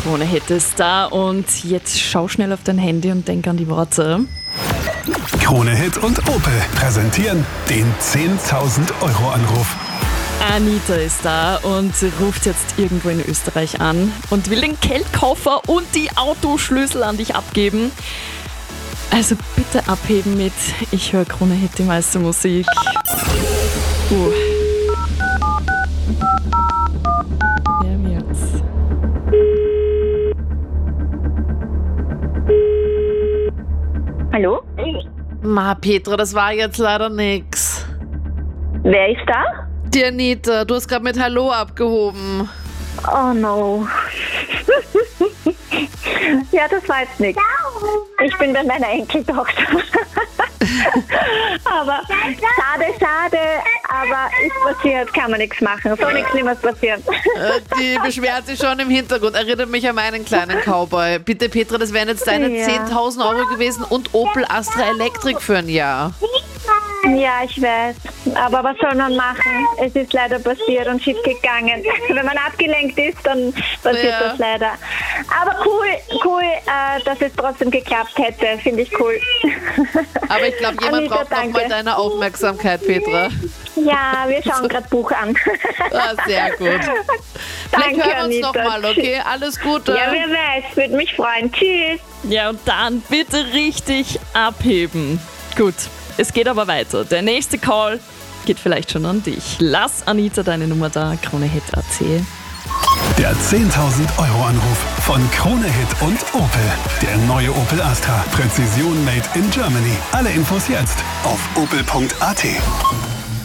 Krone Hit ist da und jetzt schau schnell auf dein Handy und denk an die Worte. Krone Hit und Opel präsentieren den 10.000 Euro Anruf. Anita ist da und ruft jetzt irgendwo in Österreich an und will den Geldkoffer und die Autoschlüssel an dich abgeben. Also bitte abheben mit Ich höre Krone Hit, die meiste Musik. Wer wird's? Hallo? Petra, das war jetzt leider nix. Wer ist da? Die Anita, du hast gerade mit Hallo abgehoben. Oh no. Ja, das war jetzt nichts. Ich bin bei meiner Enkeltochter. Aber schade, aber ist passiert, kann man nichts machen. Soll nichts Schlimmes passieren. Die beschwert sich schon im Hintergrund. Erinnert mich an meinen kleinen Cowboy. Bitte Petra, das wären jetzt deine 10.000 Euro gewesen und Opel Astra Electric für ein Jahr. Ja, ich weiß. Aber was soll man machen? Es ist leider passiert und schief gegangen. Wenn man abgelenkt ist, dann passiert das leider. Aber cool, dass es trotzdem geklappt hätte. Finde ich cool. Aber ich glaube, jemand Anita, braucht nochmal deine Aufmerksamkeit, Petra. Ja, wir schauen gerade Buch an. Sehr gut. Vielleicht hören wir uns nochmal, okay? Alles Gute. Ja, wer weiß, würde mich freuen. Tschüss. Ja, und dann bitte richtig abheben. Gut, es geht aber weiter. Der nächste Call geht vielleicht schon an dich. Lass Anita deine Nummer da, Krone Hit AT. Der 10.000 Euro Anruf von Krone Hit und Opel. Der neue Opel Astra. Präzision made in Germany. Alle Infos jetzt auf opel.at.